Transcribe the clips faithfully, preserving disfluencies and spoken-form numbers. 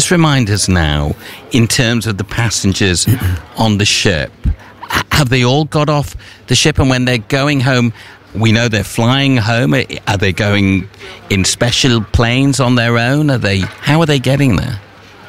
just remind us now, in terms of the passengers on the ship, have they all got off the ship? And when they're going home, we know they're flying home. Are they going in special planes on their own? Are they? How are they getting there?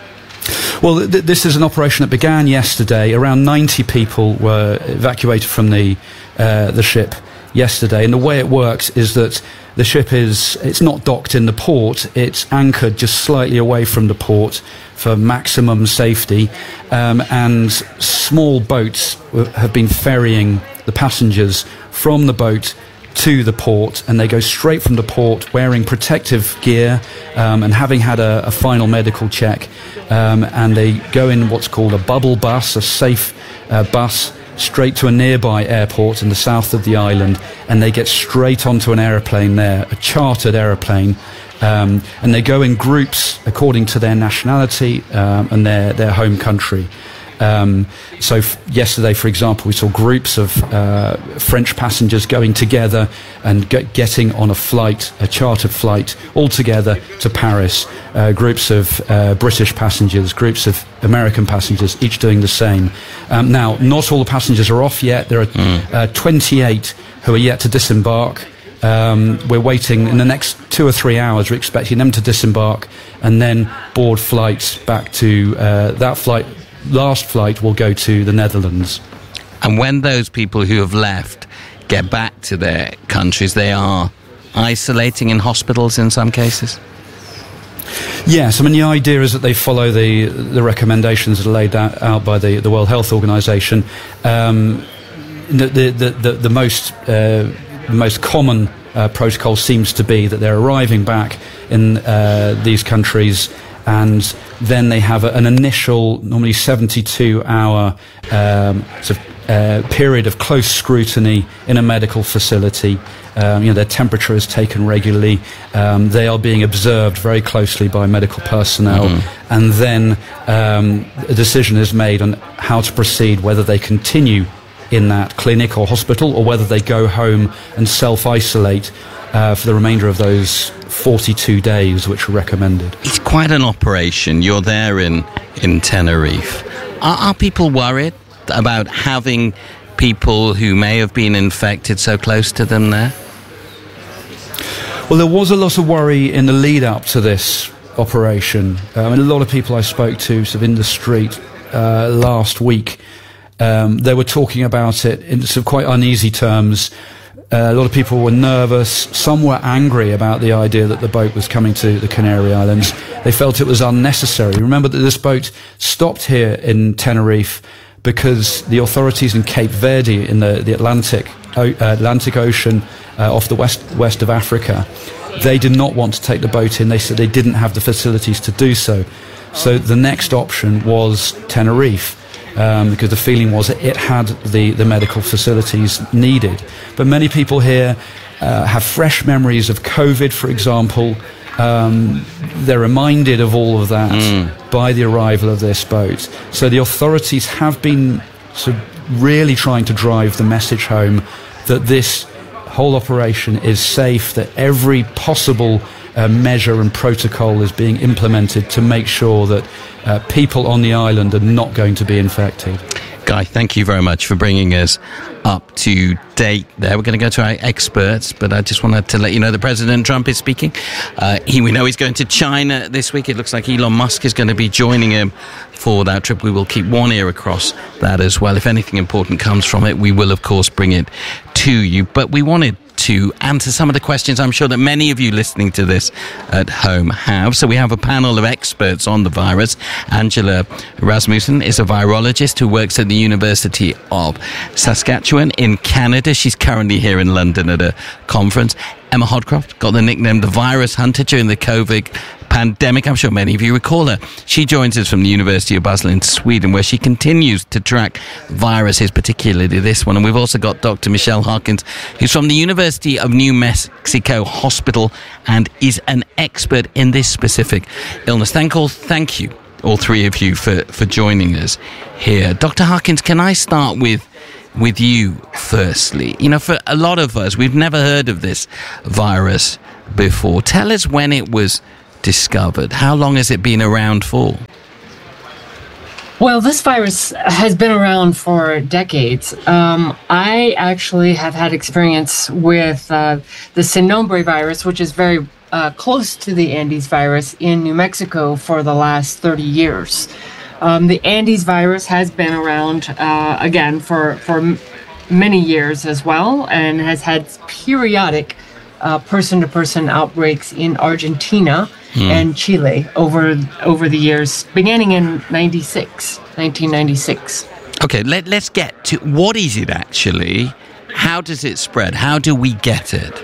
Well, th- this is an operation that began yesterday. Around ninety people were evacuated from the uh, the ship yesterday. And the way it works is that the ship is, it's not docked in the port, it's anchored just slightly away from the port for maximum safety. Um, and small boats have been ferrying the passengers from the boat to the port, and they go straight from the port wearing protective gear um, and having had a, a final medical check, um, and they go in what's called a bubble bus, a safe uh, bus, straight to a nearby airport in the south of the island, and they get straight onto an aeroplane there, a chartered aeroplane, um, and they go in groups according to their nationality um, and their, their home country. Um, so f- yesterday, for example, we saw groups of uh, French passengers going together and get, getting on a flight, a chartered flight, all together to Paris. Uh, groups of uh, British passengers, groups of American passengers, each doing the same. Um, now, not all the passengers are off yet. There are mm. uh, twenty-eight who are yet to disembark. Um, we're waiting in the next two or three hours. We're expecting them to disembark and then board flights back to uh, that flight. Last flight will go to the Netherlands. And when those people who have left get back to their countries, they are isolating in hospitals in some cases? Yes, I mean, the idea is that they follow the the recommendations that are laid out, out by the, the World Health Organization. Um, the, the, the, the, the most uh, most common uh, protocol seems to be that they're arriving back in uh, these countries, and then they have a, an initial, normally seventy-two hour um, sort of, uh, period of close scrutiny in a medical facility. Um, you know, their temperature is taken regularly. Um, they are being observed very closely by medical personnel, mm-hmm. and then um, a decision is made on how to proceed, whether they continue in that clinic or hospital, or whether they go home and self-isolate uh, for the remainder of those forty-two days which are recommended. It's quite an operation. You're there in, in Tenerife. Are, are people worried about having people who may have been infected so close to them there? Well, there was a lot of worry in the lead up to this operation. Um, and a lot of people I spoke to sort of in the street uh, last week, um, they were talking about it in sort of quite uneasy terms. Uh, a lot of people were nervous. Some were angry about the idea that the boat was coming to the Canary Islands. They felt it was unnecessary. Remember that this boat stopped here in Tenerife because the authorities in Cape Verde, in the, the Atlantic uh, Atlantic Ocean uh, off the west west of Africa, they did not want to take the boat in. They said they didn't have the facilities to do so. So the next option was Tenerife. Um, because the feeling was that it had the, the medical facilities needed. But many people here uh, have fresh memories of COVID, for example. Um, they're reminded of all of that mm. by the arrival of this boat. So the authorities have been sort of really trying to drive the message home that this whole operation is safe, that every possible uh, measure and protocol is being implemented to make sure that Uh, people on the island are not going to be infected. Guy, thank you very much for bringing us up to date there. We're going to go to our experts, but I just wanted to let you know that President Trump is speaking. Uh, he, we know he's going to China this week. It looks like Elon Musk is going to be joining him for that trip. We will keep one ear across that as well. If anything important comes from it, we will, of course, bring it to you. But we wanted to answer some of the questions I'm sure that many of you listening to this at home have. So we have a panel of experts on the virus. Angela Rasmussen is a virologist who works at the University of Saskatchewan in Canada. She's currently here in London at a conference. Emma Hodcroft got the nickname the Virus Hunter during the COVID pandemic. I'm sure many of you recall her. She joins us from the University of Basel in Sweden, where she continues to track viruses, particularly this one. And we've also got Doctor Michelle Harkins, who's from the University of New Mexico Hospital and is an expert in this specific illness. Thank all, thank you, all three of you, for, for joining us here. Doctor Harkins, can I start with with you firstly? You know, for a lot of us, we've never heard of this virus before. Tell us when it was discovered? How long has it been around for? Well, this virus has been around for decades. Um, I actually have had experience with uh, the Sin Nombre virus, which is very uh, close to the Andes virus in New Mexico for the last thirty years. Um, the Andes virus has been around, uh, again, for, for m- many years as well, and has had periodic uh, person-to-person outbreaks in Argentina Hmm. and Chile over over the years, beginning in ninety-six, nineteen ninety-six. Okay, let, let's get to what is it actually? How does it spread? How do we get it?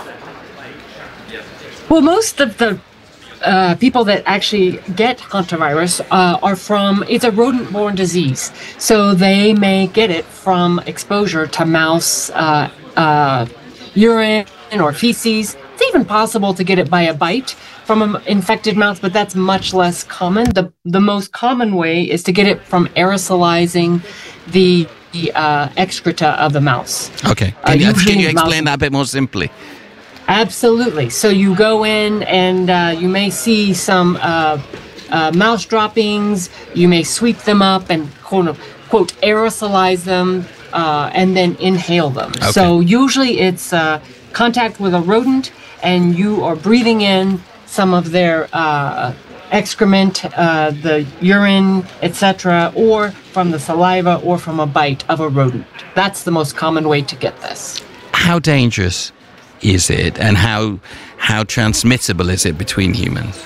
Well, most of the uh, people that actually get hantavirus uh, are from, it's a rodent-borne disease. So they may get it from exposure to mouse uh, uh, urine or feces. It's even possible to get it by a bite from an infected mouse, but that's much less common. The the most common way is to get it from aerosolizing the, the uh, excreta of the mouse. Okay. Can, uh, you, can you explain that a bit more simply? Absolutely. So you go in and uh, you may see some uh, uh, mouse droppings. You may sweep them up and quote, quote aerosolize them uh, and then inhale them. Okay. So usually it's uh, contact with a rodent and you are breathing in some of their uh, excrement, uh, the urine, et cetera, or from the saliva or from a bite of a rodent. That's the most common way to get this. How dangerous is it, and how how transmissible is it between humans?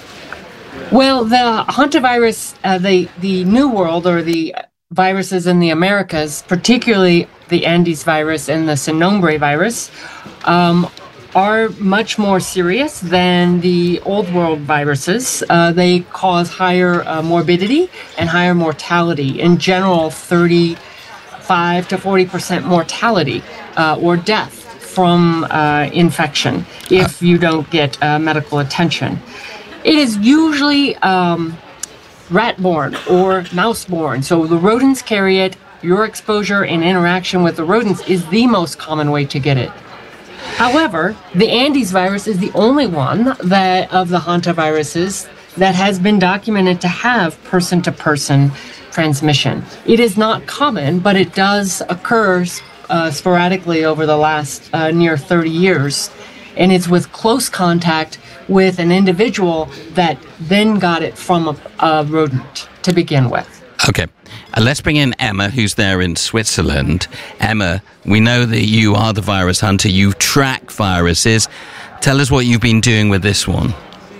Well, the hantavirus, uh, the the New World or the viruses in the Americas, particularly the Andes virus and the Sin Nombre virus, um, are much more serious than the Old World viruses. Uh, they cause higher uh, morbidity and higher mortality. In general, thirty-five to forty percent mortality uh, or death from uh, infection if you don't get uh, medical attention. It is usually um, rat-borne or mouse-borne. So the rodents carry it. Your exposure and interaction with the rodents is the most common way to get it. However, the Andes virus is the only one that of the hantaviruses that has been documented to have person-to-person transmission. It is not common, but it does occur uh, sporadically over the last uh, near thirty years. And it's with close contact with an individual that then got it from a, a rodent to begin with. Okay. Uh, let's bring in Emma, who's there in Switzerland. Emma, we know that you are the virus hunter. You track viruses. Tell us what you've been doing with this one.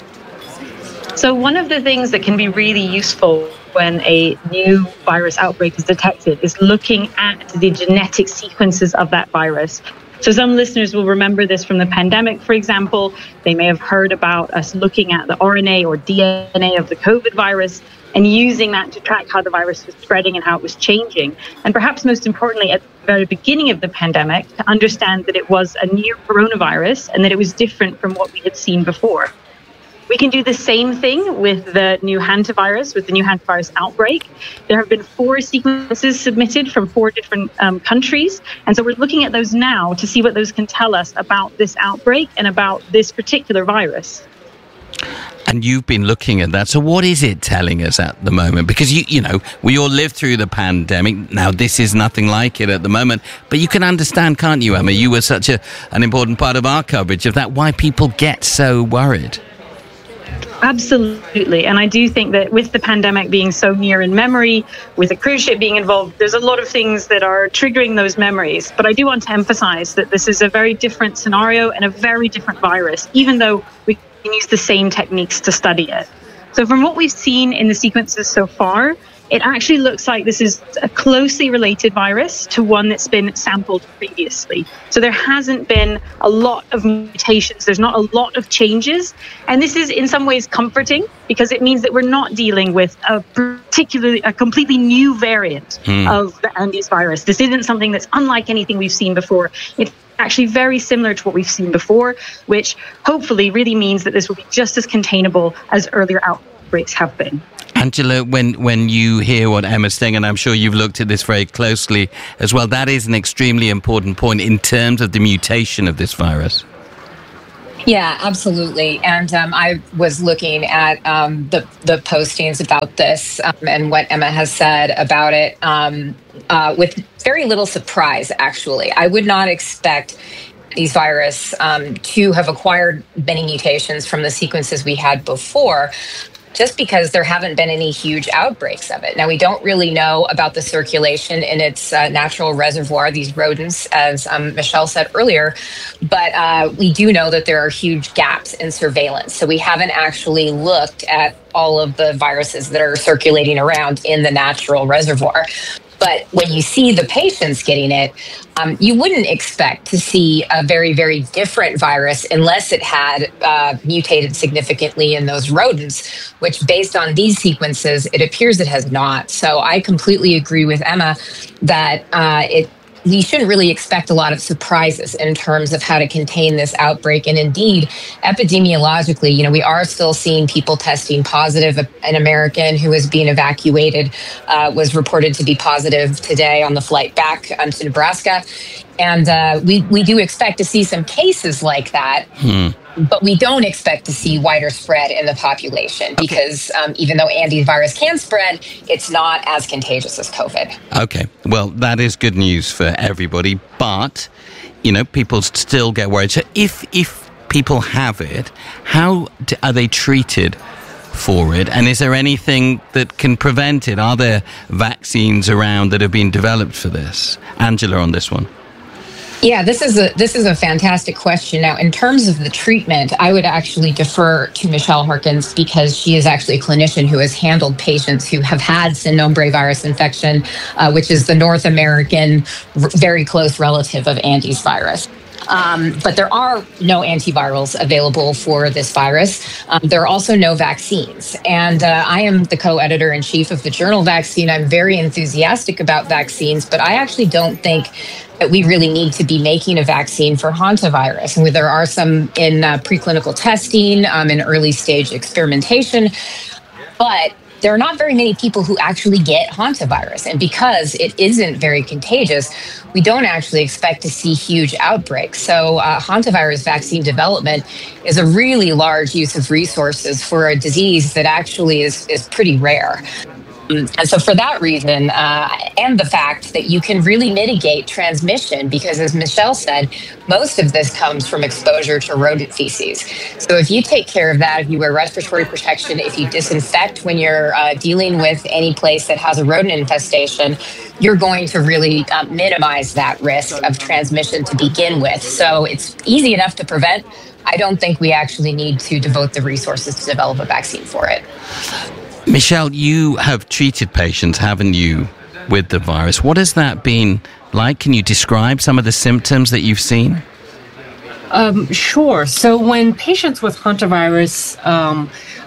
So one of the things that can be really useful when a new virus outbreak is detected is looking at the genetic sequences of that virus. So some listeners will remember this from the pandemic, for example. They may have heard about us looking at the R N A or D N A of the COVID virus and using that to track how the virus was spreading and how it was changing. And perhaps most importantly, at the very beginning of the pandemic, to understand that it was a new coronavirus and that it was different from what we had seen before. We can do the same thing with the new hantavirus, with the new hantavirus outbreak. There have been four sequences submitted from four different um, countries. And so we're looking at those now to see what those can tell us about this outbreak and about this particular virus. And you've been looking at that. So what is it telling us at the moment? Because, you you know, we all lived through the pandemic. Now, this is nothing like it at the moment. But you can understand, can't you, Emma? You were such a, an important part of our coverage of that, why people get so worried. Absolutely. And I do think that with the pandemic being so near in memory, with a cruise ship being involved, there's a lot of things that are triggering those memories. But I do want to emphasize that this is a very different scenario and a very different virus, even though we can use the same techniques to study it. So from what we've seen in the sequences so far, it actually looks like this is a closely related virus to one that's been sampled previously. So there hasn't been a lot of mutations. There's not a lot of changes. And this is in some ways comforting because it means that we're not dealing with a particularly, a completely new variant mm. of the Andes virus. This isn't something that's unlike anything we've seen before. It's actually very similar to what we've seen before, which hopefully really means that this will be just as containable as earlier outbreaks have been. Angela, when, when you hear what Emma's saying, and I'm sure you've looked at this very closely as well, that is an extremely important point in terms of the mutation of this virus. Yeah, absolutely. And um, I was looking at um, the the postings about this um, and what Emma has said about it um, uh, with very little surprise, actually. I would not expect these virus um, to have acquired many mutations from the sequences we had before, just because there haven't been any huge outbreaks of it. Now, we don't really know about the circulation in its uh, natural reservoir, these rodents, as um, Michelle said earlier, but uh, we do know that there are huge gaps in surveillance. So we haven't actually looked at all of the viruses that are circulating around in the natural reservoir. But when you see the patients getting it, um, you wouldn't expect to see a very, very different virus unless it had uh, mutated significantly in those rodents, which based on these sequences, it appears it has not. So I completely agree with Emma that uh, it we shouldn't really expect a lot of surprises in terms of how to contain this outbreak. And indeed, epidemiologically, you know, we are still seeing people testing positive. An American who was being evacuated uh, was reported to be positive today on the flight back um, to Nebraska. And uh, we, we do expect to see some cases like that. Hmm. But we don't expect to see wider spread in the population because um, even though Andes virus can spread, it's not as contagious as COVID. Okay, well, that is good news for everybody. But, you know, people still get worried. So if if people have it, how do, are they treated for it? And is there anything that can prevent it? Are there vaccines around that have been developed for this? Angela, on this one. Yeah, this is a this is a fantastic question. Now, in terms of the treatment, I would actually defer to Michelle Harkins because she is actually a clinician who has handled patients who have had Sinombra virus infection, uh, which is the North American r- very close relative of Andes virus. Um, but there are no antivirals available for this virus. Um, there are also no vaccines. And uh, I am the co-editor-in-chief of the journal Vaccine. I'm very enthusiastic about vaccines, but I actually don't think that we really need to be making a vaccine for hantavirus. And there are some in uh, preclinical testing, um, in early stage experimentation, but there are not very many people who actually get hantavirus. And because it isn't very contagious, we don't actually expect to see huge outbreaks. So uh, hantavirus vaccine development is a really large use of resources for a disease that actually is, is pretty rare. And so for that reason, uh, and the fact that you can really mitigate transmission, because as Michelle said, most of this comes from exposure to rodent feces. So if you take care of that, if you wear respiratory protection, if you disinfect when you're uh, dealing with any place that has a rodent infestation, you're going to really uh, minimize that risk of transmission to begin with. So it's easy enough to prevent. I don't think we actually need to devote the resources to develop a vaccine for it. Michelle, you have treated patients, haven't you, with the virus? What has that been like? Can you describe some of the symptoms that you've seen? Um, sure. So when patients with hantavirus um,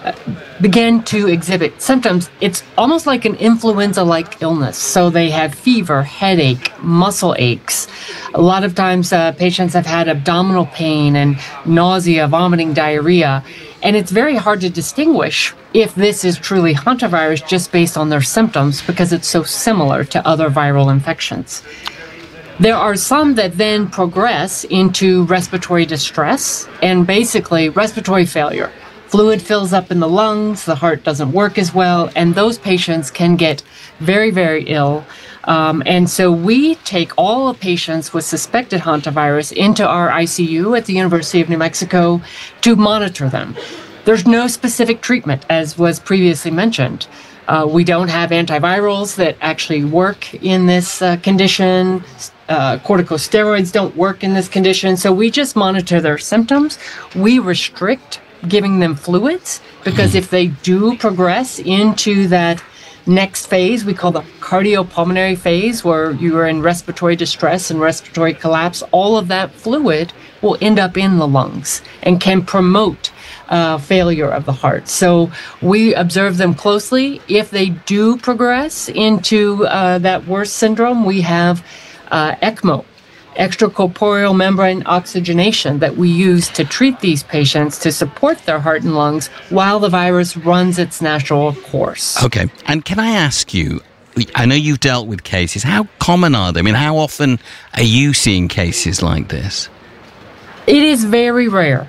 begin to exhibit symptoms, it's almost like an influenza-like illness. So they have fever, headache, muscle aches. A lot of times uh, patients have had abdominal pain and nausea, vomiting, diarrhea. And it's very hard to distinguish if this is truly hantavirus just based on their symptoms because it's so similar to other viral infections. There are some that then progress into respiratory distress and basically respiratory failure. Fluid fills up in the lungs, the heart doesn't work as well, and those patients can get very, very ill. Um, and so we take all the patients with suspected hantavirus into our I C U at the University of New Mexico to monitor them. There's no specific treatment, as was previously mentioned. Uh, we don't have antivirals that actually work in this uh, condition. Uh, corticosteroids don't work in this condition. So we just monitor their symptoms. We restrict giving them fluids because if they do progress into that next phase, we call the cardiopulmonary phase, where you are in respiratory distress and respiratory collapse, all of that fluid will end up in the lungs and can promote uh, failure of the heart. So we observe them closely. If they do progress into uh, that worst syndrome, we have uh, ECMO, extracorporeal membrane oxygenation, that we use to treat these patients to support their heart and lungs while the virus runs its natural course. Okay. And can I ask you, I know you've dealt with cases. How common are they? I mean, how often are you seeing cases like this? It is very rare.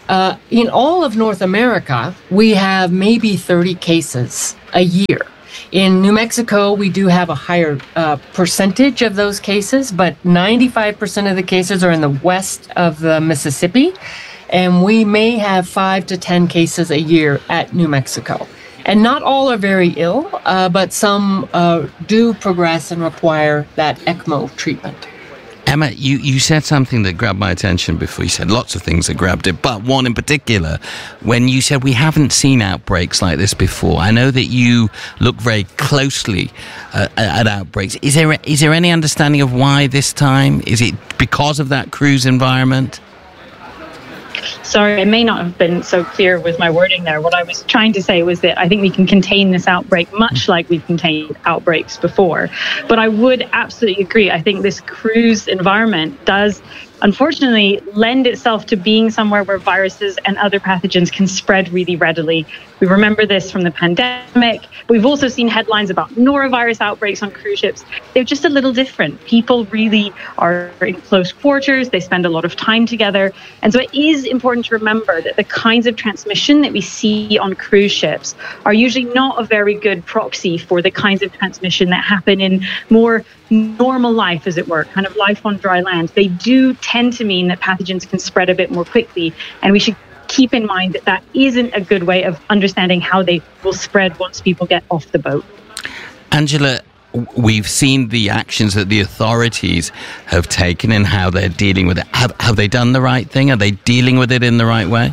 uh, in all of North America, we have maybe thirty cases a year. In New Mexico, we do have a higher uh, percentage of those cases, but ninety-five percent of the cases are in the west of the Mississippi, and we may have five to ten cases a year at New Mexico. And not all are very ill, uh, but some uh, do progress and require that ECMO treatment. Emma, you, you said something that grabbed my attention before. You said lots of things that grabbed it, but one in particular, when you said we haven't seen outbreaks like this before. I know that you look very closely uh, at outbreaks. Is there is there any understanding of why this time? Is it because of that cruise environment? Sorry, I may not have been so clear with my wording there. What I was trying to say was that I think we can contain this outbreak much like we've contained outbreaks before. But I would absolutely agree. I think this cruise environment does, unfortunately, lend itself to being somewhere where viruses and other pathogens can spread really readily. We remember this from the pandemic. We've also seen headlines about norovirus outbreaks on cruise ships. They're just a little different. People really are in close quarters. They spend a lot of time together. And so it is important to remember that the kinds of transmission that we see on cruise ships are usually not a very good proxy for the kinds of transmission that happen in more normal life, as it were, kind of life on dry land. They do tend to mean that pathogens can spread a bit more quickly, and we should keep in mind that that isn't a good way of understanding how they will spread once people get off the boat. Angela, we've seen the actions that the authorities have taken and how they're dealing with it. Have, have they done the right thing? Are they dealing with it in the right way?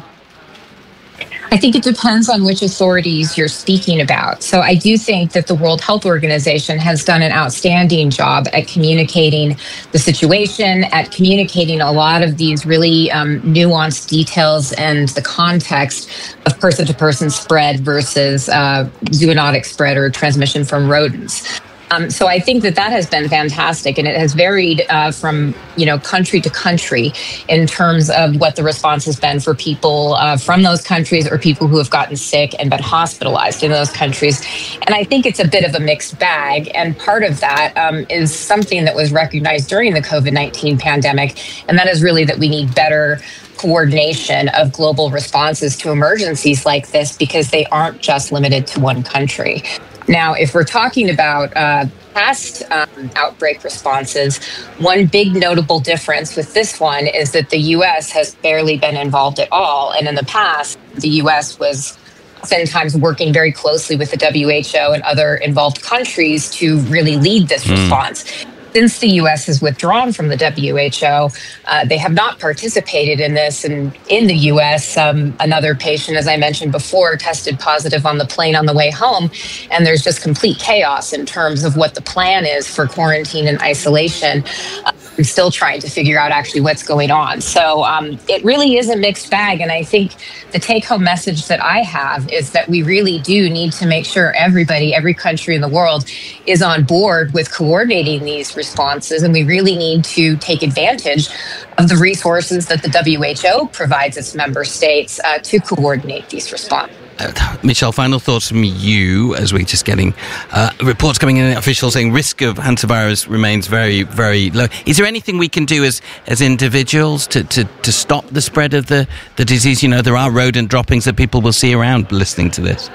I think it depends on which authorities you're speaking about. So I do think that the World Health Organization has done an outstanding job at communicating the situation, at communicating a lot of these really um, nuanced details and the context of person-to-person spread versus uh, zoonotic spread or transmission from rodents. Um, so I think that that has been fantastic, and it has varied uh, from, you know, country to country in terms of what the response has been for people uh, from those countries or people who have gotten sick and been hospitalized in those countries. And I think it's a bit of a mixed bag. And part of that um, is something that was recognized during the COVID nineteen pandemic, and that is really that we need better coordination of global responses to emergencies like this, because they aren't just limited to one country. Now, if we're talking about uh, past um, outbreak responses, one big notable difference with this one is that the U S has barely been involved at all. And in the past, the U S was oftentimes working very closely with the W H O and other involved countries to really lead this mm. response. Since the U S has withdrawn from the W H O, uh, they have not participated in this. And in the U S, um, another patient, as I mentioned before, tested positive on the plane on the way home. And there's just complete chaos in terms of what the plan is for quarantine and isolation. Uh, I'm still trying to figure out actually what's going on. So um, it really is a mixed bag. And I think the take-home message that I have is that we really do need to make sure everybody, every country in the world is on board with coordinating these responses. And we really need to take advantage of the resources that the W H O provides its member states uh, to coordinate these responses. Uh, Michelle, final thoughts from you as we're just getting uh, reports coming in, officials saying risk of hantavirus remains very, very low. Is there anything we can do as as individuals to, to, to stop the spread of the, the disease? You know, there are rodent droppings that people will see around listening to this.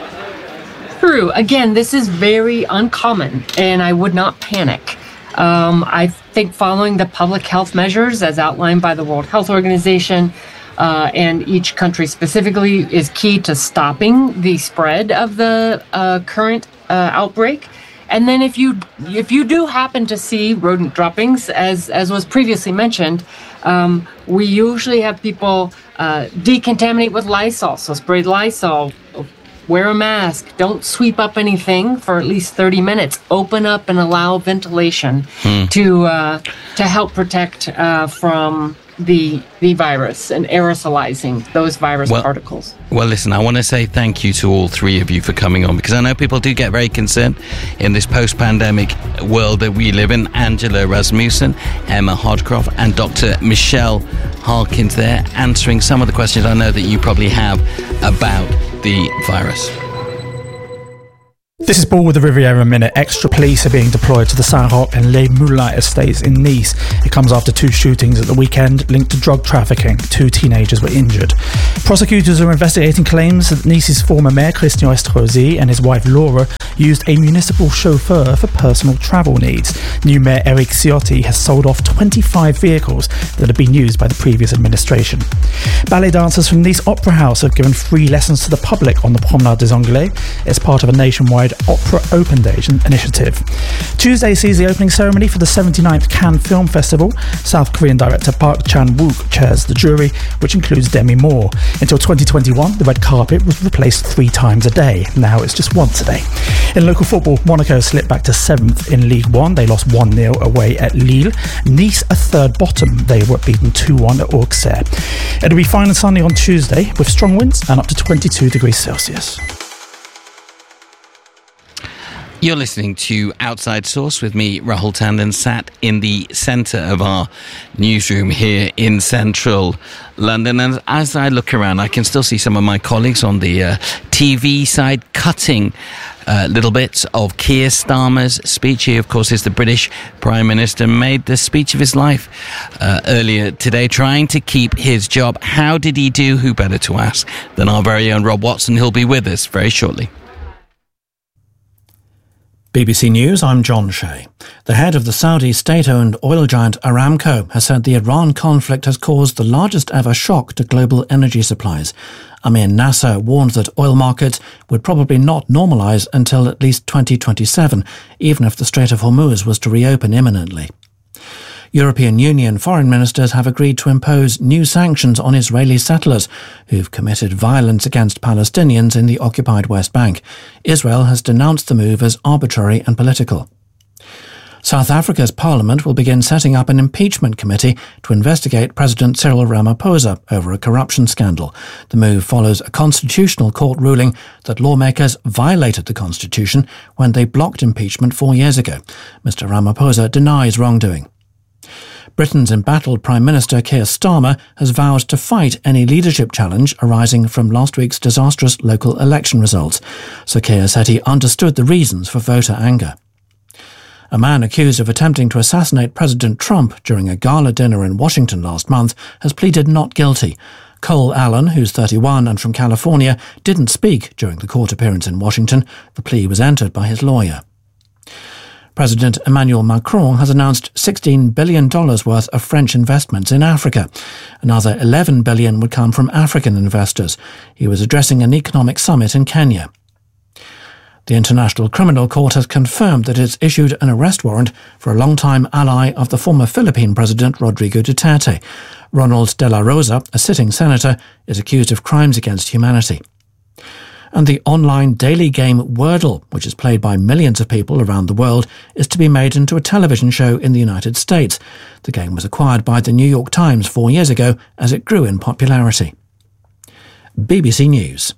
True. Again, this is very uncommon, and I would not panic. Um, I think following the public health measures as outlined by the World Health Organization Uh, and each country specifically is key to stopping the spread of the uh, current uh, outbreak. And then if you if you do happen to see rodent droppings, as as was previously mentioned, um, we usually have people uh, decontaminate with Lysol. So spray Lysol, wear a mask, don't sweep up anything for at least thirty minutes. Open up and allow ventilation hmm. to uh, to help protect uh, from the the virus and aerosolizing those virus well, particles. Well, listen, I want to say thank you to all three of you for coming on, because I know people do get very concerned in this post-pandemic world that we live in. Angela Rasmussen, Emma Hodcroft, and Doctor Michelle Harkins there, answering some of the questions I know that you probably have about the virus. This is Paul with the Riviera Minute. Extra police are being deployed to the Saint-Roch and Les Moulins estates in Nice. It comes after two shootings at the weekend linked to drug trafficking. Two teenagers were injured. Prosecutors are investigating claims that Nice's former mayor Christian Estrosi and his wife Laura used a municipal chauffeur for personal travel needs. New mayor Eric Ciotti has sold off twenty-five vehicles that had been used by the previous administration. Ballet dancers from Nice Opera House have given free lessons to the public on the Promenade des Anglais. It's part of a nationwide Opera Open Day initiative. Tuesday sees the opening ceremony for the seventy-ninth Cannes Film Festival. South Korean director Park Chan-wook chairs the jury, which includes Demi Moore. Until twenty twenty-one, the red carpet was replaced three times a day. Now it's just once a day. In local football, Monaco slipped back to seventh in League One. They lost one nil away at Lille. Nice, a third bottom. They were beaten two one at Auxerre. It'll be fine and sunny on Tuesday with strong winds and up to twenty-two degrees Celsius. You're listening to Outside Source with me, Rahul Tandon, sat in the centre of our newsroom here in central London. And as I look around, I can still see some of my colleagues on the uh, T V side cutting uh, little bits of Keir Starmer's speech. He, of course, is the British Prime Minister, made the speech of his life uh, earlier today, trying to keep his job. How did he do? Who better to ask than our very own Rob Watson? He'll be with us very shortly. B B C News, I'm John Shea. The head of the Saudi state-owned oil giant Aramco has said the Iran conflict has caused the largest ever shock to global energy supplies. Amir Nasser warned that oil markets would probably not normalise until at least twenty twenty-seven, even if the Strait of Hormuz was to reopen imminently. European Union foreign ministers have agreed to impose new sanctions on Israeli settlers who've committed violence against Palestinians in the occupied West Bank. Israel has denounced the move as arbitrary and political. South Africa's parliament will begin setting up an impeachment committee to investigate President Cyril Ramaphosa over a corruption scandal. The move follows a constitutional court ruling that lawmakers violated the constitution when they blocked impeachment four years ago. Mister Ramaphosa denies wrongdoing. Britain's embattled Prime Minister Keir Starmer has vowed to fight any leadership challenge arising from last week's disastrous local election results. Sir Keir said he understood the reasons for voter anger. A man accused of attempting to assassinate President Trump during a gala dinner in Washington last month has pleaded not guilty. Cole Allen, who's thirty-one and from California, didn't speak during the court appearance in Washington. The plea was entered by his lawyer. President Emmanuel Macron has announced sixteen billion dollars worth of French investments in Africa. Another eleven billion dollars would come from African investors. He was addressing an economic summit in Kenya. The International Criminal Court has confirmed that it's issued an arrest warrant for a long-time ally of the former Philippine President Rodrigo Duterte. Ronald De La Rosa, a sitting senator, is accused of crimes against humanity. And the online daily game Wordle, which is played by millions of people around the world, is to be made into a television show in the United States. The game was acquired by the New York Times four years ago as it grew in popularity. B B C News.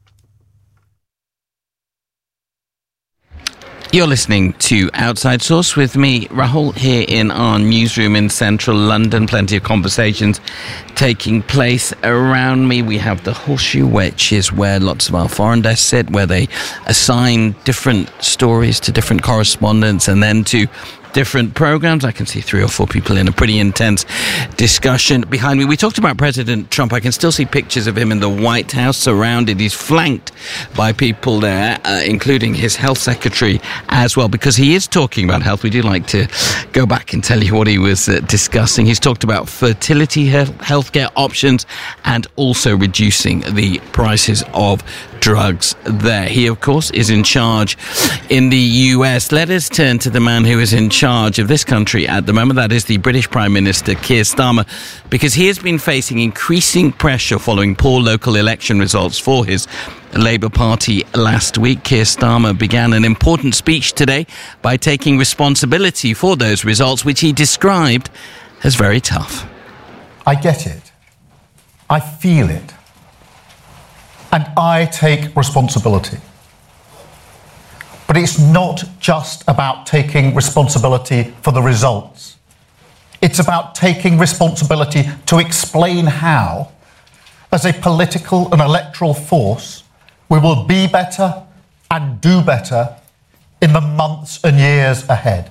You're listening to Outside Source with me, Rahul, here in our newsroom in central London. Plenty of conversations taking place around me. We have the Horseshoe, which is where lots of our foreign desks sit, where they assign different stories to different correspondents and then to different programs. I can see three or four people in a pretty intense discussion behind me. We talked about President Trump. I can still see pictures of him in the White House surrounded. He's flanked by people there, uh, including his health secretary as well, because he is talking about health. We do like to go back and tell you what he was uh, discussing. He's talked about fertility health healthcare options and also reducing the prices of drugs there. He, of course, is in charge in the U S. Let us turn to the man who is in charge of this country at the moment. That is the British Prime Minister, Keir Starmer, because he has been facing increasing pressure following poor local election results for his Labour Party last week. Keir Starmer began an important speech today by taking responsibility for those results, which he described as very tough. I get it. I feel it. And I take responsibility. But it's not just about taking responsibility for the results. It's about taking responsibility to explain how, as a political and electoral force, we will be better and do better in the months and years ahead.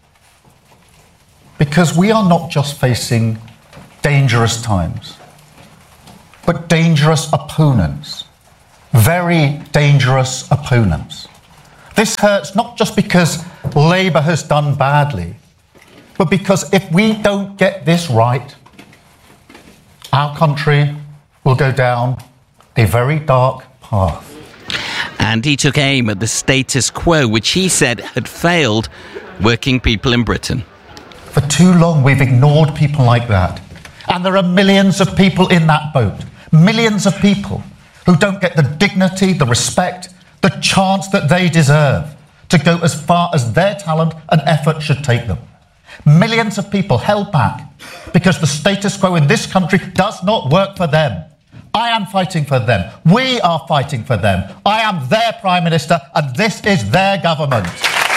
Because we are not just facing dangerous times, but dangerous opponents. Very dangerous opponents. This hurts not just because Labour has done badly, but because if we don't get this right, our country will go down a very dark path. And he took aim at the status quo, which he said had failed working people in Britain. For too long, we've ignored people like that. And there are millions of people in that boat. Millions of people who don't get the dignity, the respect, the chance that they deserve to go as far as their talent and effort should take them. Millions of people held back because the status quo in this country does not work for them. I am fighting for them. We are fighting for them. I am their Prime Minister and this is their government.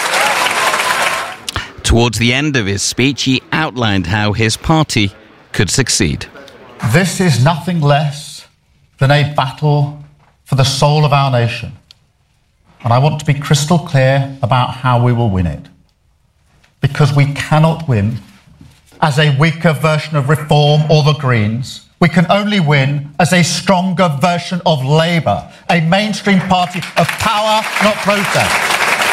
Towards the end of his speech, he outlined how his party could succeed. This is nothing less than a battle for the soul of our nation. And I want to be crystal clear about how we will win it. Because we cannot win as a weaker version of Reform or the Greens. We can only win as a stronger version of Labour, a mainstream party of power, not protest.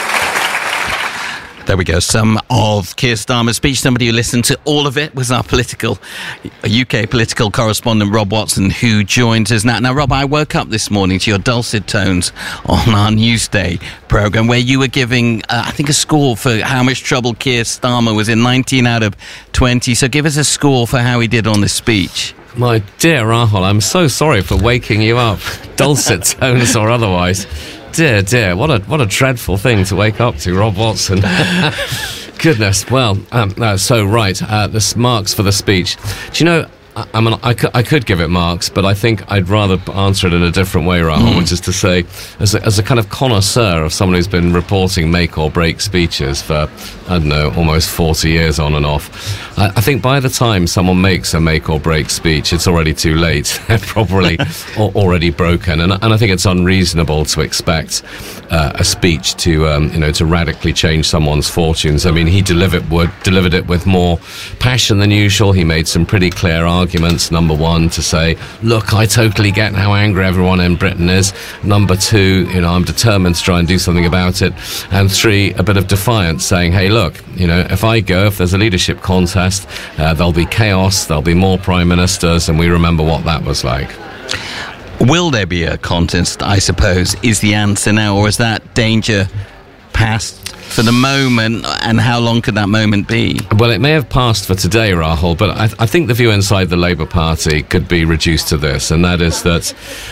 There we go. Some of Keir Starmer's speech. Somebody who listened to all of it was our political, U K political correspondent, Rob Watson, who joins us now. Now, Rob, I woke up this morning to your dulcet tones on our Newsday programme where you were giving, uh, I think, a score for how much trouble Keir Starmer was in, nineteen out of twenty. So give us a score for how he did on this speech. My dear Rahul, I'm so sorry for waking you up, dulcet tones or otherwise. Dear, dear, what a what a dreadful thing to wake up to, Rob Watson. Goodness, well, um, no, so right, uh, this marks for the speech. Do you know, I, I mean, I could, I could give it marks, but I think I'd rather answer it in a different way, Rahul, mm. which is to say, as a, as a kind of connoisseur of someone who's been reporting make or break speeches for, I don't know, almost forty years on and off, I, I think by the time someone makes a make or break speech, it's already too late. They're probably already broken, and, and I think it's unreasonable to expect uh, a speech to, um, you know, to radically change someone's fortunes. I mean, he delivered would, delivered it with more passion than usual. He made some pretty clear arguments. Number one, to say, look, I totally get how angry everyone in Britain is. Number two, you know, I'm determined to try and do something about it. And three, a bit of defiance, saying, hey, look, you know, if I go, if there's a leadership contest, uh, there'll be chaos, there'll be more prime ministers, and we remember what that was like. Will there be a contest, I suppose, is the answer now, or is that danger past for the moment, and how long could that moment be? Well, it may have passed for today, Rahul, but I, th- I think the view inside the Labour Party could be reduced to this, and that is that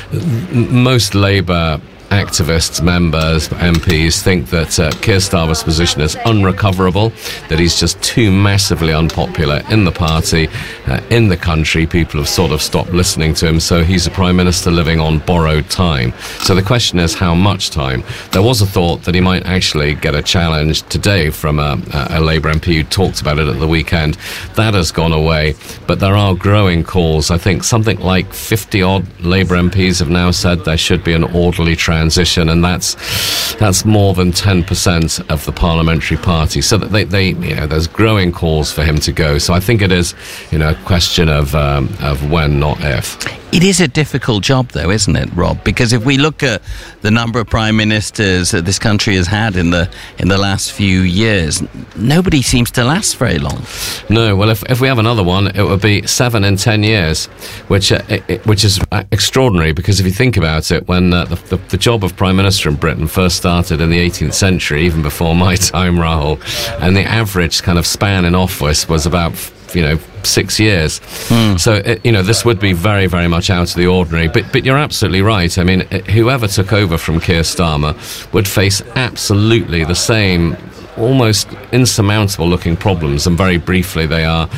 m- most Labour activists, members, M Ps think that uh, Keir Starmer's position is unrecoverable, that he's just too massively unpopular in the party, uh, in the country. People have sort of stopped listening to him, so he's a Prime Minister living on borrowed time. So the question is, how much time? There was a thought that he might actually get a challenge today from a, a Labour M P who talked about it at the weekend. That has gone away, but there are growing calls. I think something like fifty-odd Labour M Ps have now said there should be an orderly transition. Transition, and that's that's more than ten percent of the parliamentary party. So that they, they, you know, there's growing calls for him to go. So I think it is, you know, a question of um, of when, not if. It is a difficult job, though, isn't it, Rob? Because if we look at the number of prime ministers that this country has had in the in the last few years, nobody seems to last very long. No, well, if if we have another one, it would be seven in ten years, which uh, it, which is extraordinary. Because if you think about it, when uh, the, the the job of prime minister in Britain first started in the eighteenth century, even before my time, Rahul, and the average kind of span in office was about, you know, six years. Mm. So, it, you know, this would be very, very much out of the ordinary. But but you're absolutely right. I mean, it, whoever took over from Keir Starmer would face absolutely the same, almost insurmountable looking problems. And very briefly, they are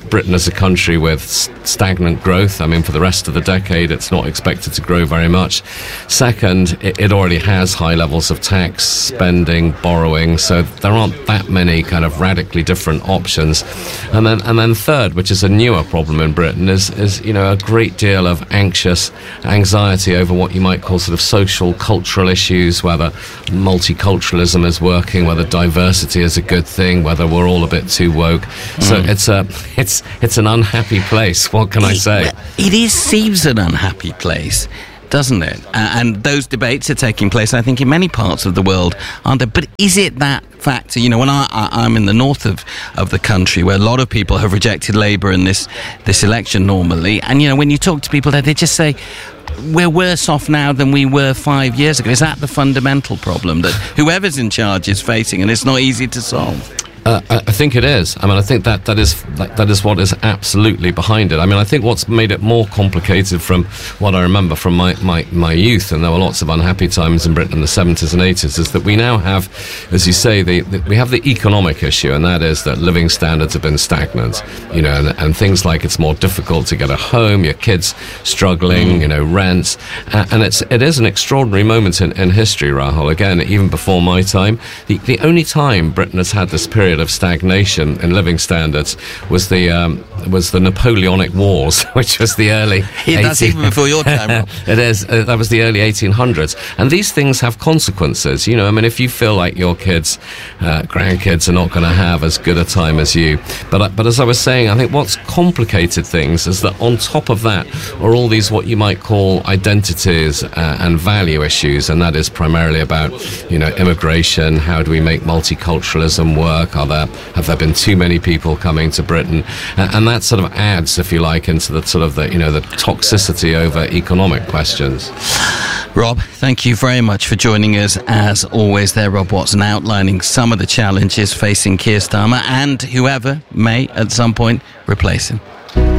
Britain is a country with stagnant growth. I mean, for the rest of the decade, it's not expected to grow very much. Second, it, it already has high levels of tax, spending, borrowing, so there aren't that many kind of radically different options. And then, and then third, which is a newer problem in Britain, is, is you know, a great deal of anxious anxiety over what you might call sort of social, cultural issues, whether multiculturalism is working, whether diversity is a good thing, whether we're all a bit too woke. Mm. So it's a, it's, it's an unhappy place. What can I say? It is, seems an unhappy place, doesn't it? Uh, and those debates are taking place, I think, in many parts of the world, aren't there? But is it that factor? You know, when I, I, I'm in the north of, of the country, where a lot of people have rejected Labour in this, this election normally, and, you know, when you talk to people there, they just say, we're worse off now than we were five years ago. Is that the fundamental problem that whoever's in charge is facing, and it's not easy to solve? Uh, I think it is. I mean, I think that that is that, that is what is absolutely behind it. I mean, I think what's made it more complicated from what I remember from my, my, my youth, and there were lots of unhappy times in Britain in the seventies and eighties, is that we now have, as you say, the, the we have the economic issue, and that is that living standards have been stagnant, you know, and, and things like it's more difficult to get a home, your kids struggling, mm. you know, rents, uh, and it's it is an extraordinary moment in, in history, Rahul. Again, even before my time, the, the only time Britain has had this period of stagnation in living standards was the um, was the Napoleonic Wars, which was the early. Yeah, that's even before your time, Rob. It is. Uh, that was the early eighteen hundreds, and these things have consequences. You know, I mean, if you feel like your kids, uh, grandkids, are not going to have as good a time as you, but uh, but as I was saying, I think what's complicated things is that on top of that are all these what you might call identities uh, and value issues, and that is primarily about, you know, immigration. How do we make multiculturalism work? Are there, have there been too many people coming to Britain? And, and that sort of adds, if you like, into the sort of the, you know, the toxicity over economic questions. Rob, thank you very much for joining us, as always there, Rob Watson, outlining some of the challenges facing Keir Starmer and whoever may at some point replace him.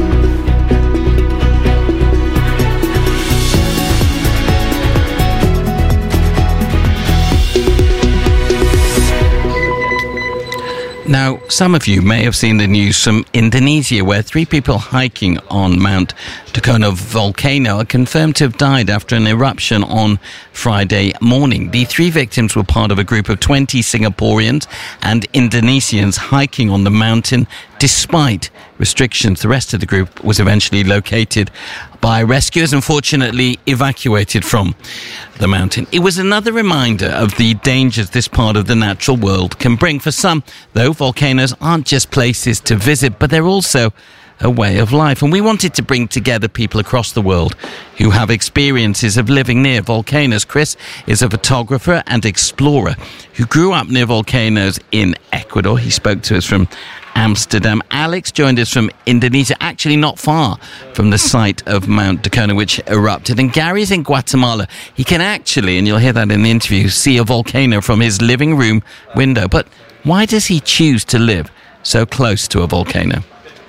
Now, some of you may have seen the news from Indonesia, where three people hiking on Mount Dukono volcano are confirmed to have died after an eruption on Friday morning. The three victims were part of a group of twenty Singaporeans and Indonesians hiking on the mountain despite restrictions. The rest of the group was eventually located by rescuers and fortunately evacuated from the mountain. It was another reminder of the dangers this part of the natural world can bring. For some, though, volcanoes aren't just places to visit, but they're also a way of life. And we wanted to bring together people across the world who have experiences of living near volcanoes. Chris is a photographer and explorer who grew up near volcanoes in Ecuador. He spoke to us from Amsterdam. Alex joined us from Indonesia, actually not far from the site of Mount Dukono, which erupted. And Gary's in Guatemala. He can actually, and you'll hear that in the interview, see a volcano from his living room window. But why does he choose to live so close to a volcano?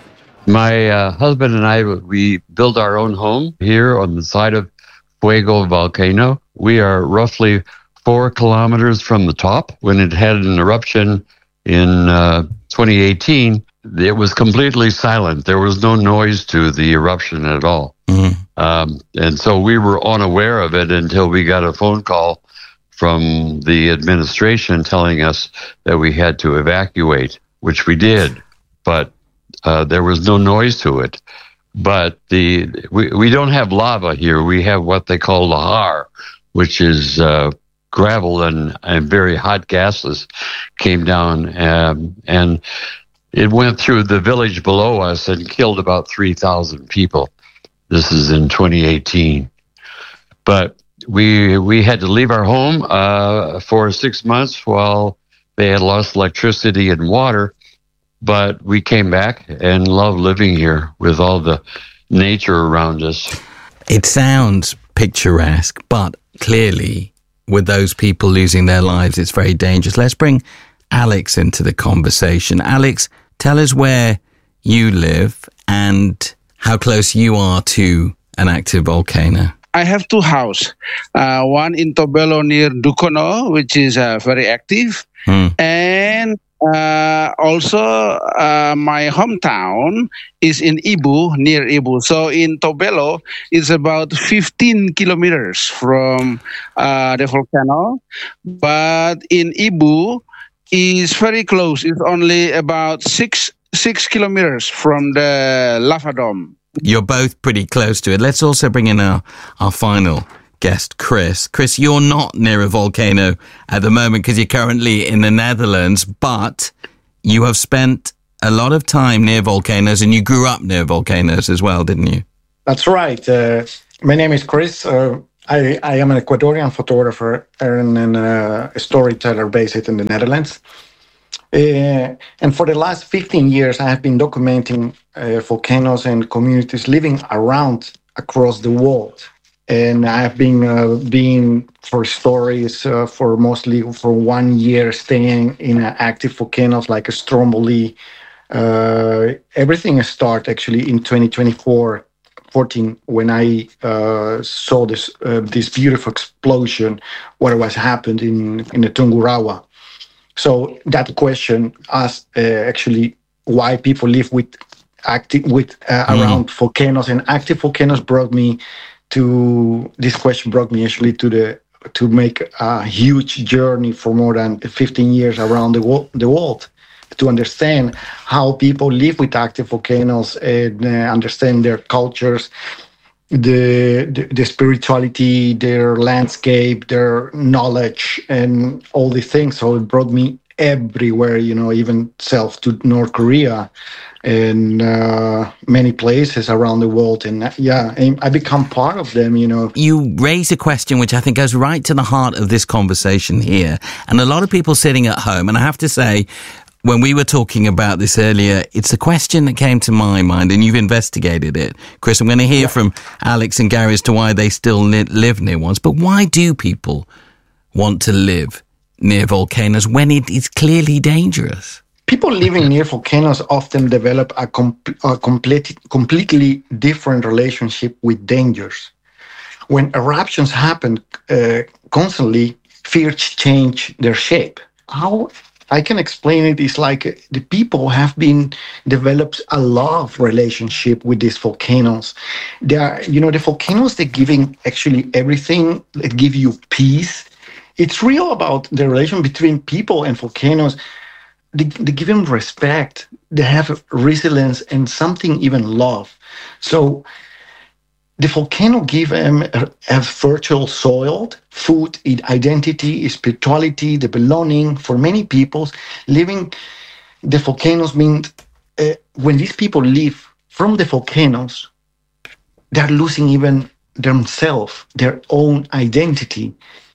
My uh, husband and I, we built our own home here on the side of Fuego volcano. We are roughly four kilometers from the top. When it had an eruption in uh, twenty eighteen, it was completely silent. There was no noise to the eruption at all. Mm-hmm. Um, and so we were unaware of it until we got a phone call from the administration telling us that we had to evacuate, which we did. But Uh, there was no noise to it. But the we, we don't have lava here. We have what they call lahar, which is uh, gravel and, and very hot gases came down. Um, and it went through the village below us and killed about three thousand people. This is in twenty eighteen. But we we had to leave our home uh, for six months while they had lost electricity and water. But we came back and love living here with all the nature around us. It sounds picturesque, but clearly with those people losing their lives, it's very dangerous. Let's bring Alex into the conversation. Alex, tell us where you live and how close you are to an active volcano. I have two houses. Uh, one in Tobelo near Dukono, which is uh, very active. Hmm. And uh, also uh, my hometown is in Ibu, near Ibu. So in Tobelo, it's about fifteen kilometers from uh, the volcano. But in Ibu, is very close. It's only about six six kilometers from the lava dome. You're both pretty close to it. Let's also bring in our, our final guest, Chris. Chris, you're not near a volcano at the moment because you're currently in the Netherlands, but you have spent a lot of time near volcanoes and you grew up near volcanoes as well, didn't you? That's right. Uh, my name is Chris. Uh, I, I am an Ecuadorian photographer and, and uh, a storyteller based in the Netherlands. Uh, and for the last fifteen years, I have been documenting uh, volcanoes and communities living around across the world. And I have been uh, being for stories uh, for mostly for one year, staying in uh, active volcanoes like Stromboli. Uh, everything started actually in twenty twenty-four, fourteen, when I uh, saw this uh, this beautiful explosion, what was happened in in the Tungurahua. So that question asked uh, actually why people live with active with uh, mm. around volcanoes, and active volcanoes brought me to this question brought me actually to the to make a huge journey for more than fifteen years around the world, the world to understand how people live with active volcanoes and uh, understand their cultures, the, the the spirituality, their landscape, their knowledge, and all these things. So it brought me everywhere, you know, even self to North Korea and uh, many places around the world. And uh, yeah, I become part of them, you know. You raise a question which I think goes right to the heart of this conversation here. And a lot of people sitting at home, and I have to say, when we were talking about this earlier, it's a question that came to my mind, and you've investigated it. Chris, I'm going to hear yeah. from Alex and Gary as to why they still li- live near ones. But why do people want to live near volcanoes when it is clearly dangerous? People living near volcanoes often develop a, com- a complete, completely different relationship with dangers. When eruptions happen uh, constantly, fears change their shape. How I can explain it is like the people have been developed a love relationship with these volcanoes. They are, you know, the volcanoes, they're giving actually everything. They give you peace. It's real about the relation between people and volcanoes. They, they give them respect. They have resilience and something even love. So the volcano give them a, a virtual soil, food, identity, spirituality, the belonging. For many people, living the volcanoes means uh, when these people live from the volcanoes, they're losing even themselves, their own identity.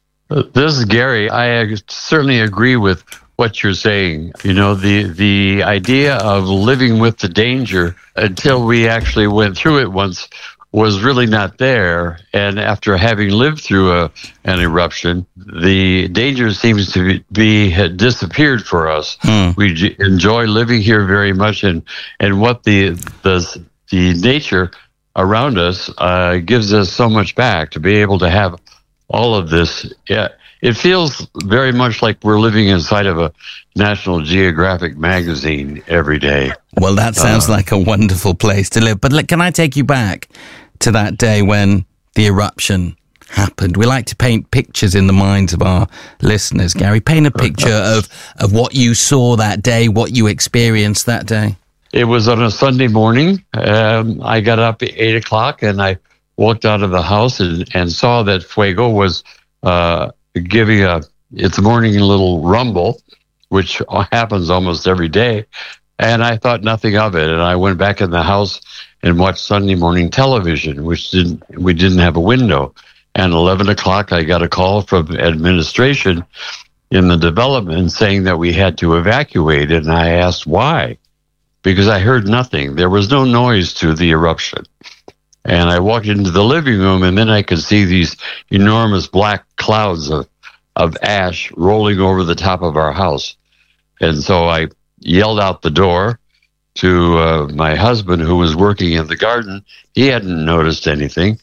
This is Gary. I certainly agree with what you're saying. You know, the the idea of living with the danger until we actually went through it once was really not there. And after having lived through a, an eruption, the danger seems to be, be had disappeared for us. Hmm. We j- enjoy living here very much, and and what the the the nature around us uh, gives us so much back to be able to have all of this. Yeah, it feels very much like we're living inside of a National Geographic magazine every day. Well, that sounds uh, like a wonderful place to live. But look, can I take you back to that day when the eruption happened? We like to paint pictures in the minds of our listeners. Gary, paint a picture of, of what you saw that day, what you experienced that day. It was on a Sunday morning. Um, I got up at eight o'clock and I walked out of the house and, and saw that Fuego was uh, giving a its morning little rumble, which happens almost every day. And I thought nothing of it. And I went back in the house and watched Sunday morning television, which didn't, we didn't have a window. And eleven o'clock, I got a call from administration in the development saying that we had to evacuate. And I asked why, because I heard nothing. There was no noise to the eruption. And I walked into the living room, and then I could see these enormous black clouds of, of ash rolling over the top of our house. And so I yelled out the door to uh, my husband, who was working in the garden. He hadn't noticed anything.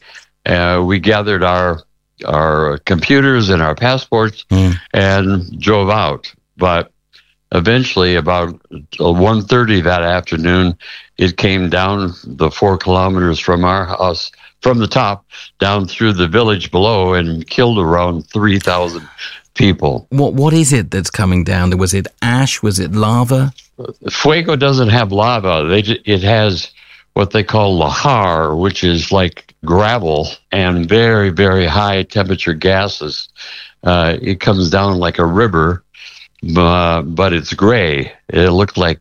Uh, we gathered our our computers and our passports mm. and drove out. But eventually, about one thirty that afternoon, it came down the four kilometers from our house, from the top, down through the village below and killed around three thousand people. What What is it that's coming down? Was it ash? Was it lava? Fuego doesn't have lava. They, it has what they call lahar, which is like gravel and very, very high temperature gases. Uh, it comes down like a river, uh, but it's gray. It looked like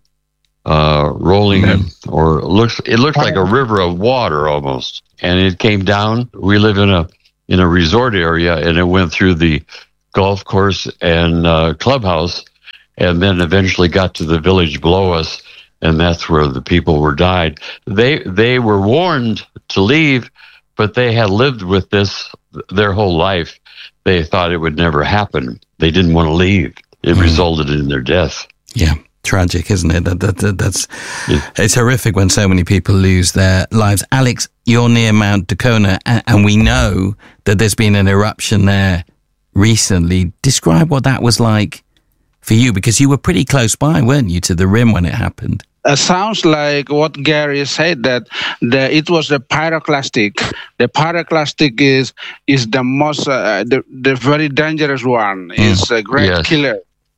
uh, rolling, mm-hmm. or looks. It looked like a river of water almost. And it came down. We live in a in a resort area, and it went through the golf course and uh, clubhouse, and then eventually got to the village below us, and that's where the people were died. They they were warned to leave, but they had lived with this their whole life. They thought it would never happen. They didn't want to leave. It mm. resulted in their death. Yeah, tragic, isn't it? That, that, that that's yeah. It's horrific when so many people lose their lives. Alex, you're near Mount Dacona, and, and we know that there's been an eruption there recently. Describe what that was like for you, because you were pretty close by, weren't you, to the rim when it happened? It sounds like what Gary said, that the, it was the pyroclastic. The pyroclastic is is the most uh, the the very dangerous one. Mm. It's a great yes. killer.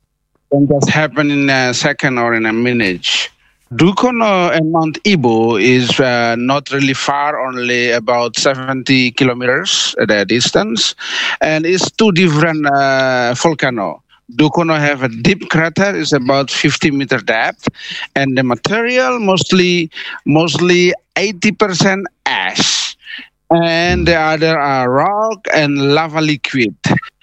And that happened in a second or in a minute. Dukono and Mount Ibu is uh, not really far, only about seventy kilometers at a distance, and it's two different uh, volcanoes. Dukono have a deep crater, is about fifty meter depth, and the material mostly mostly eighty percent ash, and the other are rock and lava liquid.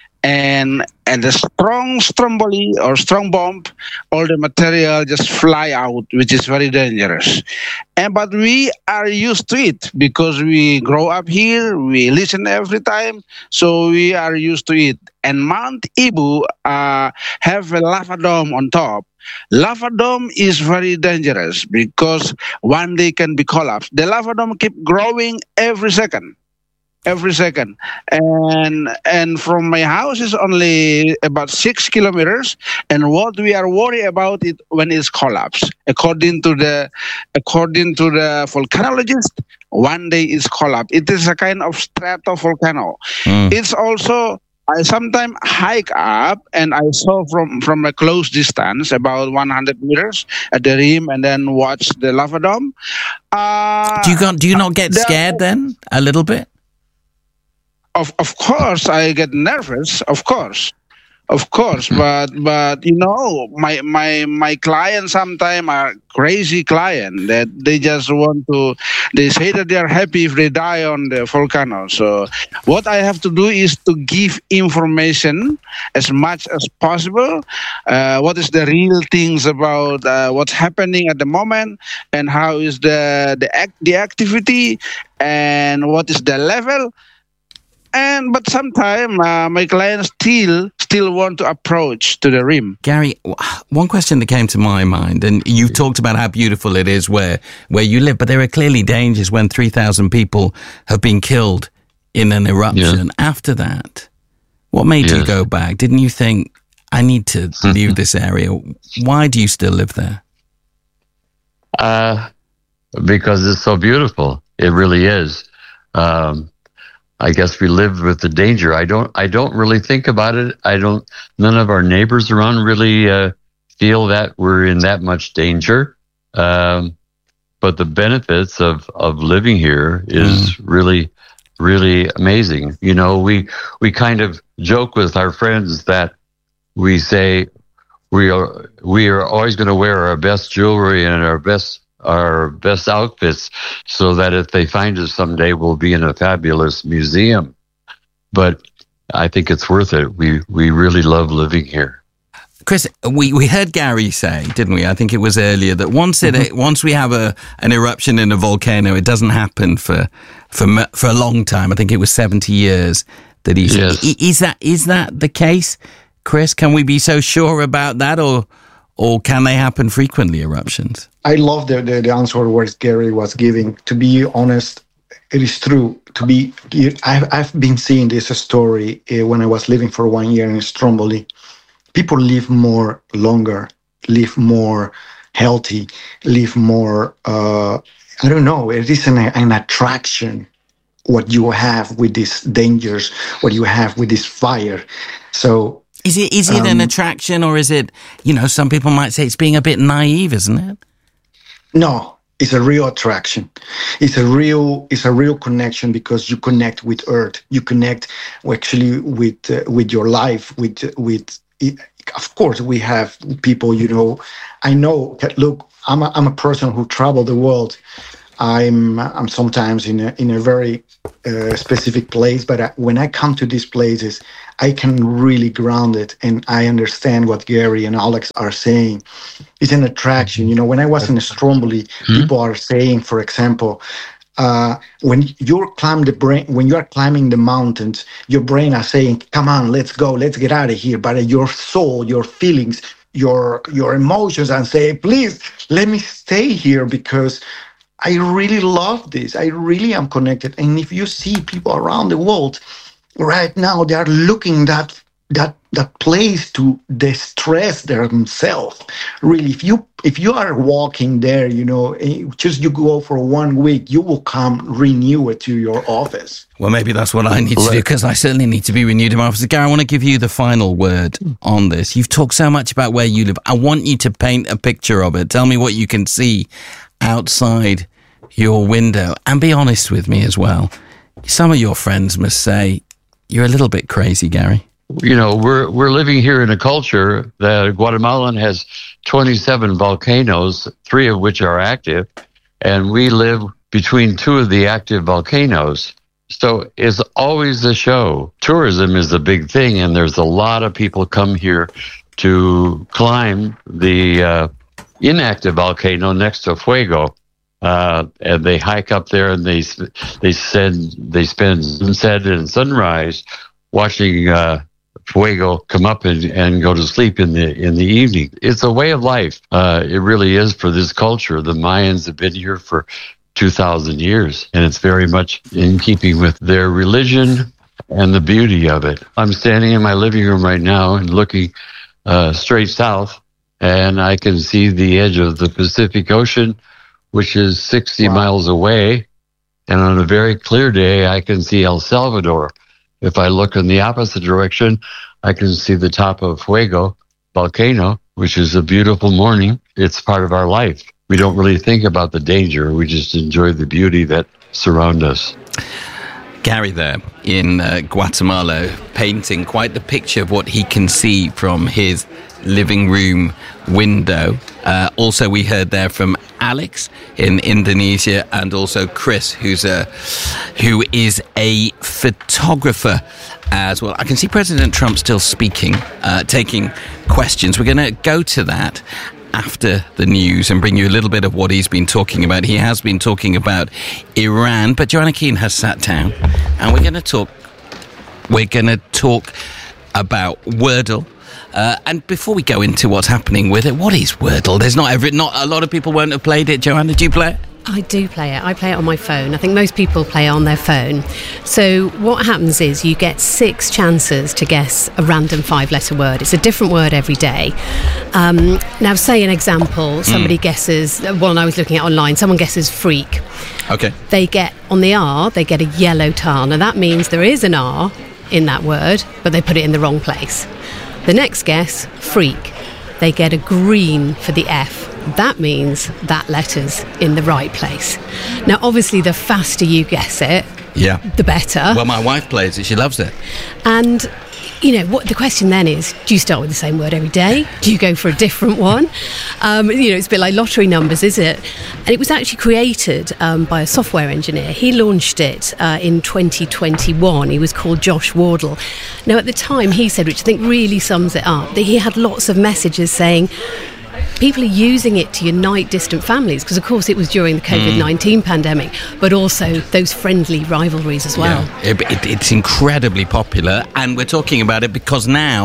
And and the strong stromboli or strong bomb, all the material just fly out, which is very dangerous. And but we are used to it because we grow up here, we listen every time, so we are used to it. And Mount Ibu uh, have a lava dome on top. Lava dome is very dangerous because one day can be collapsed. The lava dome keep growing every second. Every second, and and from my house is only about six kilometers. And what we are worried about it when it's collapsed. According to the according to the volcanologist, one day it's collapsed. It is a kind of stratovolcano. Mm. It's also, I sometimes hike up and I saw from from a close distance, about one hundred meters at the rim, and then watch the lava dome. Uh, do you got, do you not get scared then a little bit? Of of course, I get nervous. Of course, of course. But but you know, my my my clients sometimes are crazy client that they just want to. They say that they are happy if they die on the volcano. So what I have to do is to give information as much as possible. Uh, what is the real things about uh, what's happening at the moment, and how is the the act the activity, and what is the level. And but sometimes uh, my clients still still want to approach to the rim. Gary, one question that came to my mind, and you've talked about how beautiful it is where where you live, but there are clearly dangers when three thousand people have been killed in an eruption. Yeah. After that, what made yes. you go back? Didn't you think, I need to leave this area? Why do you still live there? Uh, because it's so beautiful. It really is. Um, I guess we live with the danger. I don't. I don't really think about it. I don't. None of our neighbors around really uh, feel that we're in that much danger. Um, but the benefits of, of living here is mm. really, really amazing. You know, we we kind of joke with our friends that we say we are we are always going to wear our best jewelry and our best. our best outfits, so that if they find us someday, we'll be in a fabulous museum. But I think it's worth it. We we really love living here. Chris, we, we heard Gary say, didn't we? I think it was earlier, that once it mm-hmm. once we have a an eruption in a volcano, it doesn't happen for for for a long time. I think it was seventy years that he said. Yes. Is that is that the case, Chris? Can we be so sure about that, or or can they happen frequently, eruptions? I love the, the, the answer words Gary was giving. To be honest, it is true to be. I've, I've been seeing this story uh, when I was living for one year in Stromboli. People live more longer, live more healthy, live more. Uh, I don't know. It is an, an attraction. What you have with these dangers, what you have with this fire. So is it is it um, an attraction, or is it? You know, some people might say it's being a bit naive, isn't it? No. It's a real attraction. It's a real, it's a real connection because you connect with Earth. You connect actually with uh, with your life. With with, of course, we have people. You know, I know. Look, I'm a, I'm a person who traveled the world. I'm I'm sometimes in a in a very uh, specific place, but I, when I come to these places, I can really ground it, and I understand what Gary and Alex are saying. It's an attraction. You know, when I was in Stromboli, mm-hmm. people are saying, for example, uh, when you're climb the brain, when you are climbing the mountains, your brain are saying, "Come on, let's go, let's get out of here." But your soul, your feelings, your your emotions, and say, "Please, let me stay here because I really love this. I really am connected." And if you see people around the world right now, they are looking that that that place to distress themselves. Really, if you if you are walking there, you know, just you go for one week, you will come renew it to your office. Well, maybe that's what I need to do, because I certainly need to be renewed in my office. Gary, I want to give you the final word on this. You've talked so much about where you live. I want you to paint a picture of it. Tell me what you can see outside your window, and be honest with me as well. Some of your friends must say you're a little bit crazy, Gary. You know, we're we're living here in a culture that Guatemalan has twenty-seven volcanoes, three of which are active, and we live between two of the active volcanoes. So it's always a show. Tourism is a big thing, and there's a lot of people come here to climb the uh, inactive volcano next to Fuego. Uh, and they hike up there, and they they send they spend sunset and sunrise watching uh, Fuego come up and, and go to sleep in the in the evening. It's a way of life. Uh, it really is for this culture. The Mayans have been here for two thousand years, and it's very much in keeping with their religion and the beauty of it. I'm standing in my living room right now and looking uh, straight south, and I can see the edge of the Pacific Ocean, which is sixty wow. miles away. And on a very clear day, I can see El Salvador. If I look in the opposite direction, I can see the top of Fuego volcano, which is a beautiful morning. It's part of our life. We don't really think about the danger. We just enjoy the beauty that surrounds us. Gary there in uh, Guatemala, painting quite the picture of what he can see from his living room window. Uh, also, we heard there from Alex in Indonesia, and also Chris, who's a who is a photographer as well. I can see President Trump still speaking, uh, taking questions. We're going to go to that after the news and bring you a little bit of what he's been talking about. He has been talking about Iran, but Joanna Keane has sat down, and we're going to talk. We're going to talk about Wordle. Uh, and before we go into what's happening with it, what is Wordle? There's not every, not a lot of people won't have played it. Joanna, did you play it? I do play it. I play it on my phone. I think most people play it on their phone. So what happens is you get six chances to guess a random five-letter word. It's a different word every day. Um, now, say an example. Somebody mm. guesses, one I was looking at online, someone guesses freak. Okay. They get, on the R, they get a yellow tile. Now, that means there is an R in that word, but they put it in the wrong place. The next guess, freak. They get a green for the F. That means that letter's in the right place. Now, obviously, the faster you guess it, yeah, the better. Well, my wife plays it. She loves it. And, you know, what the question then is, do you start with the same word every day? Do you go for a different one? Um, you know, it's a bit like lottery numbers, is it? And it was actually created um, by a software engineer. He launched it uh, in twenty twenty-one. He was called Josh Wardle. Now, at the time, he said, which I think really sums it up, that he had lots of messages saying, people are using it to unite distant families, because of course it was during the covid nineteen mm. pandemic, but also those friendly rivalries as well. Yeah. It, it, it's incredibly popular, and we're talking about it because now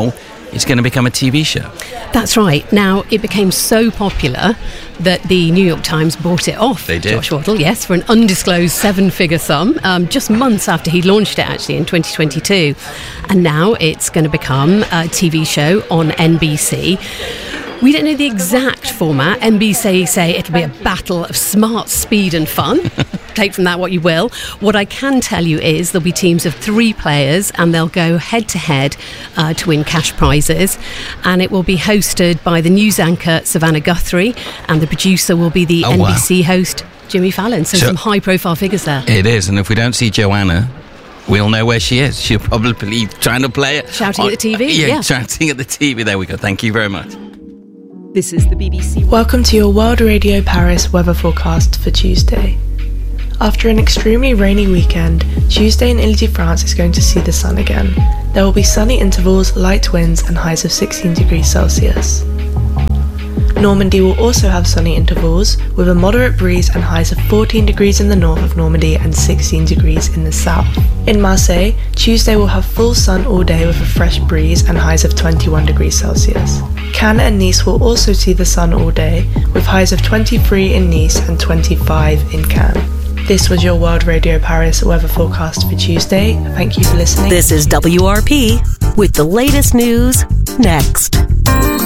it's going to become a T V show. That's right. Now, it became so popular that the New York Times bought it off. They did. Josh Waddle, yes, for an undisclosed seven-figure sum, um, just months after he launched it, actually, in twenty twenty-two. And now it's going to become a T V show on N B C. We don't know the exact format. N B C say it'll be a battle of smart, speed and fun. Take from that what you will. What I can tell you is there'll be teams of three players and they'll go head-to-head uh, to win cash prizes. And it will be hosted by the news anchor Savannah Guthrie, and the producer will be the oh, N B C wow. host Jimmy Fallon. So, so some high-profile figures there. It is, and if we don't see Joanna, we'll know where she is. She'll probably be trying to play it. Shouting on, at the T V? Uh, yeah, yeah, shouting at the T V. There we go. Thank you very much. This is the B B C. Welcome to your World Radio Paris weather forecast for Tuesday. After an extremely rainy weekend, Tuesday in Ile-de-France is going to see the sun again. There will be sunny intervals, light winds and highs of sixteen degrees Celsius. Normandy will also have sunny intervals, with a moderate breeze and highs of fourteen degrees in the north of Normandy and sixteen degrees in the south. In Marseille, Tuesday will have full sun all day with a fresh breeze and highs of twenty-one degrees Celsius. Cannes and Nice will also see the sun all day, with highs of twenty-three in Nice and twenty-five in Cannes. This was your World Radio Paris weather forecast for Tuesday. Thank you for listening. This is W R P with the latest news next.